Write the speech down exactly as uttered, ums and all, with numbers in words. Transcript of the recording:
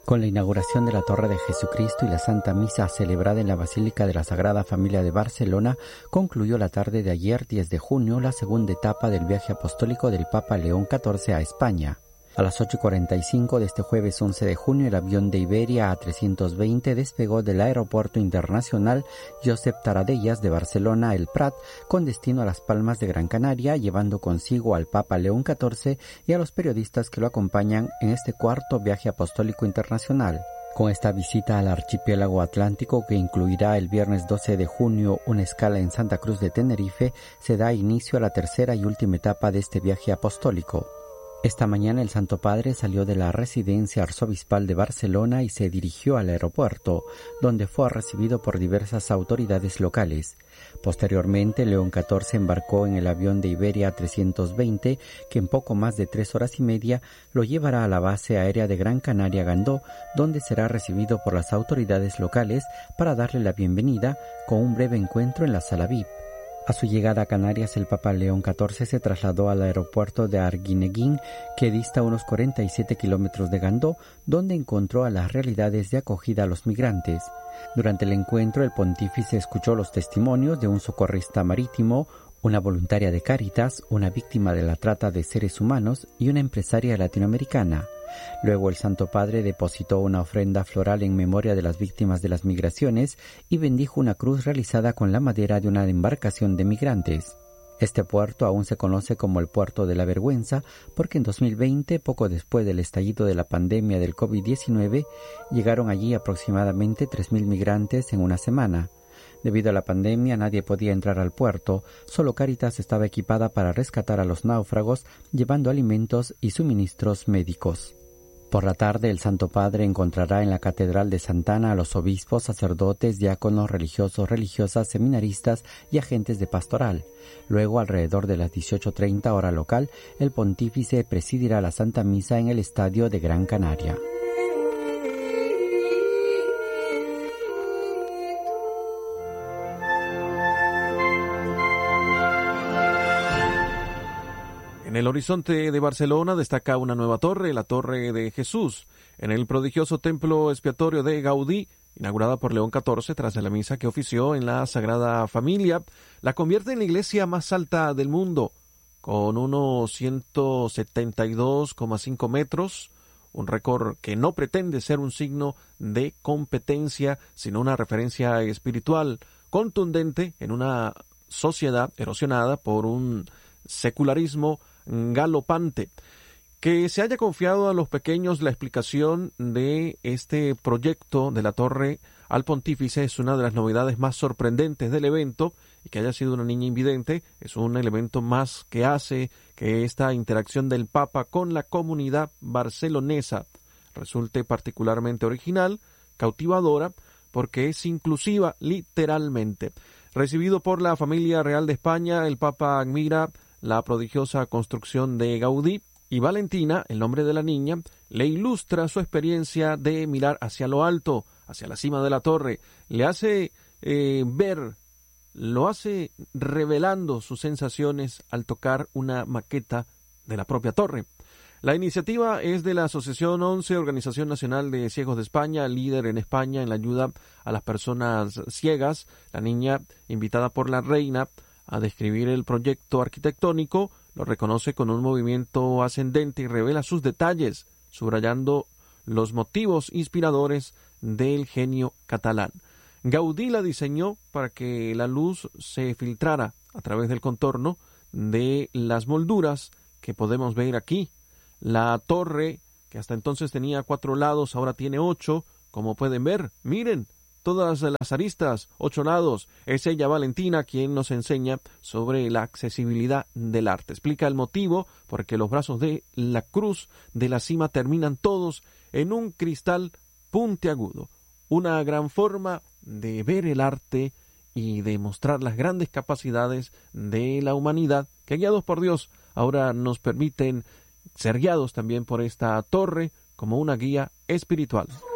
Con la inauguración de la Torre de Jesucristo y la Santa Misa celebrada en la Basílica de la Sagrada Familia de Barcelona, concluyó la tarde de ayer, diez de junio, la segunda etapa del viaje apostólico del Papa León catorce a España. A las ocho y cuarenta y cinco de este jueves once de junio, el avión de Iberia A trescientos veinte despegó del Aeropuerto Internacional Josep Tarradellas de Barcelona El Prat con destino a Las Palmas de Gran Canaria, llevando consigo al Papa León catorce y a los periodistas que lo acompañan en este cuarto viaje apostólico internacional. Con esta visita al archipiélago atlántico, que incluirá el viernes doce de junio una escala en Santa Cruz de Tenerife, se da inicio a la tercera y última etapa de este viaje apostólico. Esta mañana el Santo Padre salió de la residencia arzobispal de Barcelona y se dirigió al aeropuerto, donde fue recibido por diversas autoridades locales. Posteriormente, León catorce embarcó en el avión de Iberia A trescientos veinte, que en poco más de tres horas y media lo llevará a la base aérea de Gran Canaria Gandó, donde será recibido por las autoridades locales para darle la bienvenida con un breve encuentro en la sala V I P. A su llegada a Canarias, el Papa León catorce se trasladó al aeropuerto de Arguineguín, que dista unos cuarenta y siete kilómetros de Gandó, donde encontró a las realidades de acogida a los migrantes. Durante el encuentro, el pontífice escuchó los testimonios de un socorrista marítimo, una voluntaria de Cáritas, una víctima de la trata de seres humanos y una empresaria latinoamericana. Luego el Santo Padre depositó una ofrenda floral en memoria de las víctimas de las migraciones y bendijo una cruz realizada con la madera de una embarcación de migrantes. Este puerto aún se conoce como el Puerto de la Vergüenza porque en dos mil veinte, poco después del estallido de la pandemia del COVID diecinueve, llegaron allí aproximadamente tres mil migrantes en una semana. Debido a la pandemia, nadie podía entrar al puerto, solo Cáritas estaba equipada para rescatar a los náufragos, llevando alimentos y suministros médicos. Por la tarde, el Santo Padre encontrará en la Catedral de Santana a los obispos, sacerdotes, diáconos, religiosos, religiosas, seminaristas y agentes de pastoral. Luego, alrededor de las dieciocho treinta hora local, el pontífice presidirá la Santa Misa en el Estadio de Gran Canaria. En el horizonte de Barcelona destaca una nueva torre, la Torre de Jesús, en el prodigioso templo expiatorio de Gaudí, inaugurada por León catorce tras la misa que ofició en la Sagrada Familia, la convierte en la iglesia más alta del mundo, con unos ciento setenta y dos coma cinco metros, un récord que no pretende ser un signo de competencia, sino una referencia espiritual contundente en una sociedad erosionada por un secularismo galopante. Que se haya confiado a los pequeños la explicación de este proyecto de la torre al pontífice es una de las novedades más sorprendentes del evento, y que haya sido una niña invidente es un elemento más que hace que esta interacción del Papa con la comunidad barcelonesa resulte particularmente original, cautivadora, porque es inclusiva literalmente. Recibido por la familia real de España, el Papa admira la prodigiosa construcción de Gaudí, y Valentina, el nombre de la niña, le ilustra su experiencia de mirar hacia lo alto, hacia la cima de la torre. Le hace eh, ver, lo hace revelando sus sensaciones al tocar una maqueta de la propia torre. La iniciativa es de la Asociación once, Organización Nacional de Ciegos de España, líder en España en la ayuda a las personas ciegas. La niña, invitada por la reina a describir el proyecto arquitectónico, lo reconoce con un movimiento ascendente y revela sus detalles, subrayando los motivos inspiradores del genio catalán. Gaudí la diseñó para que la luz se filtrara a través del contorno de las molduras que podemos ver aquí. La torre, que hasta entonces tenía cuatro lados, ahora tiene ocho, como pueden ver. Miren, todas las aristas, ocho lados. Es ella, Valentina, quien nos enseña sobre la accesibilidad del arte. Explica el motivo porque los brazos de la cruz de la cima terminan todos en un cristal puntiagudo. Una gran forma de ver el arte y de mostrar las grandes capacidades de la humanidad que, guiados por Dios, ahora nos permiten ser guiados también por esta torre como una guía espiritual.